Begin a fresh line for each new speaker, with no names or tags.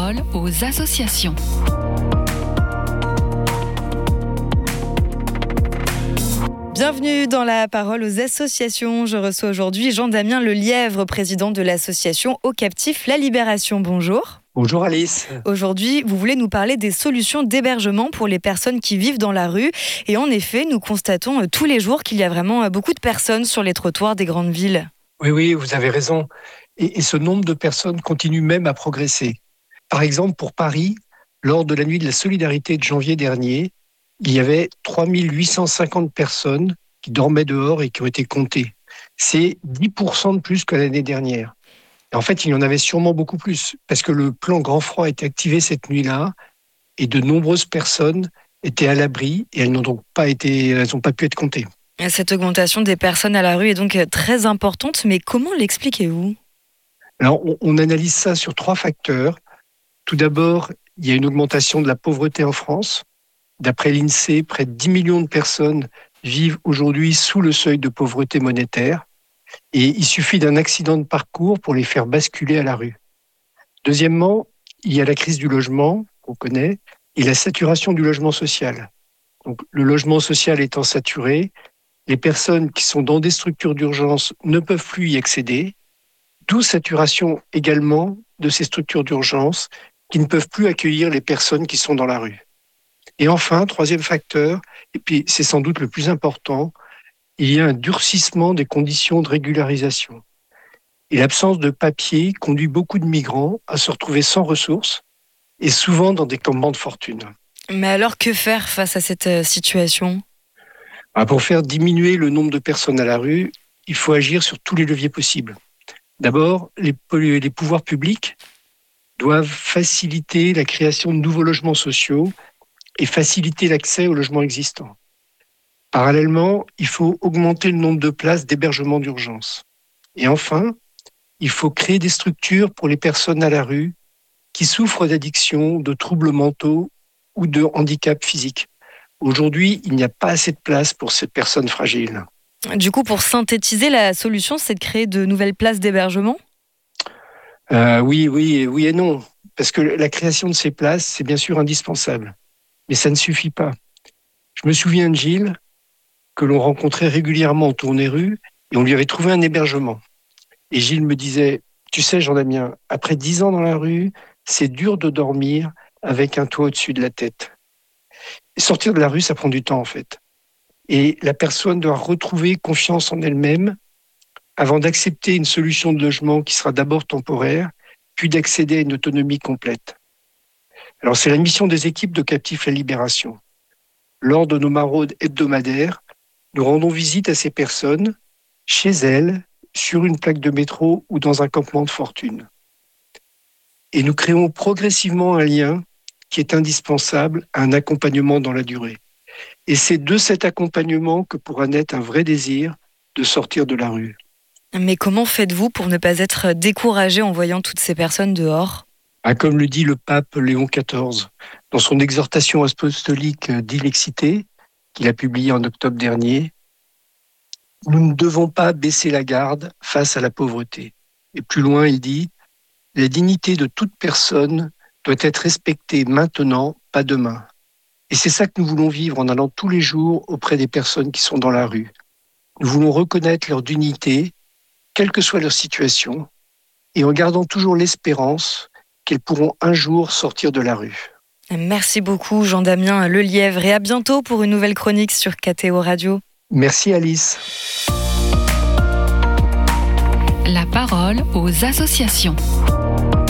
parole aux associations.
Bienvenue dans la parole aux associations. Je reçois aujourd'hui Jean-Damien Lelièvre, président de l'association Aux Captifs La Libération. Bonjour.
Bonjour Alice.
Aujourd'hui, vous voulez nous parler des solutions d'hébergement pour les personnes qui vivent dans la rue. Et en effet, nous constatons tous les jours qu'il y a vraiment beaucoup de personnes sur les trottoirs des grandes villes.
Oui, vous avez raison. Et ce nombre de personnes continue même à progresser. Par exemple, pour Paris, lors de la nuit de la solidarité de janvier dernier, il y avait 3850 personnes qui dormaient dehors et qui ont été comptées. C'est 10% de plus que l'année dernière. Et en fait, il y en avait sûrement beaucoup plus, parce que le plan Grand Froid a été activé cette nuit-là, et de nombreuses personnes étaient à l'abri, et elles n'ont pas pu être comptées.
Cette augmentation des personnes à la rue est donc très importante, mais comment l'expliquez-vous ?
Alors, on analyse ça sur 3 facteurs. Tout d'abord, il y a une augmentation de la pauvreté en France. D'après l'INSEE, près de 10 millions de personnes vivent aujourd'hui sous le seuil de pauvreté monétaire. Et il suffit d'un accident de parcours pour les faire basculer à la rue. Deuxièmement, il y a la crise du logement, qu'on connaît, et la saturation du logement social. Donc, le logement social étant saturé, les personnes qui sont dans des structures d'urgence ne peuvent plus y accéder, d'où saturation également de ces structures d'urgence qui ne peuvent plus accueillir les personnes qui sont dans la rue. Et enfin, troisième facteur, et puis c'est sans doute le plus important, il y a un durcissement des conditions de régularisation. Et l'absence de papier conduit beaucoup de migrants à se retrouver sans ressources et souvent dans des campements de fortune.
Mais alors, que faire face à cette situation ?
Pour faire diminuer le nombre de personnes à la rue, il faut agir sur tous les leviers possibles. D'abord, les pouvoirs publics doivent faciliter la création de nouveaux logements sociaux et faciliter l'accès aux logements existants. Parallèlement, il faut augmenter le nombre de places d'hébergement d'urgence. Et enfin, il faut créer des structures pour les personnes à la rue qui souffrent d'addiction, de troubles mentaux ou de handicap physique. Aujourd'hui, il n'y a pas assez de place pour ces personnes fragiles.
Du coup, pour synthétiser, la solution, c'est de créer de nouvelles places d'hébergement ?
Oui et non. Parce que la création de ces places, c'est bien sûr indispensable. Mais ça ne suffit pas. Je me souviens de Gilles, que l'on rencontrait régulièrement en tournée rue, et on lui avait trouvé un hébergement. Et Gilles me disait, tu sais Jean-Damien, après 10 ans dans la rue, c'est dur de dormir avec un toit au-dessus de la tête. Et sortir de la rue, ça prend du temps en fait. Et la personne doit retrouver confiance en elle-même avant d'accepter une solution de logement qui sera d'abord temporaire, puis d'accéder à une autonomie complète. Alors c'est la mission des équipes de Captifs La Libération. Lors de nos maraudes hebdomadaires, nous rendons visite à ces personnes, chez elles, sur une plaque de métro ou dans un campement de fortune. Et nous créons progressivement un lien qui est indispensable à un accompagnement dans la durée. Et c'est de cet accompagnement que pourra naître un vrai désir de sortir de la rue.
Mais comment faites-vous pour ne pas être découragé en voyant toutes ces personnes dehors ?
Comme le dit le pape Léon XIV, dans son exhortation apostolique d'Ilexité, qu'il a publiée en octobre dernier, nous ne devons pas baisser la garde face à la pauvreté. Et plus loin, il dit, la dignité de toute personne doit être respectée maintenant, pas demain. Et c'est ça que nous voulons vivre en allant tous les jours auprès des personnes qui sont dans la rue. Nous voulons reconnaître leur dignité, quelle que soit leur situation, et en gardant toujours l'espérance qu'elles pourront un jour sortir de la rue.
Merci beaucoup Jean-Damien Lelièvre et à bientôt pour une nouvelle chronique sur KTO Radio.
Merci Alice.
La parole aux associations.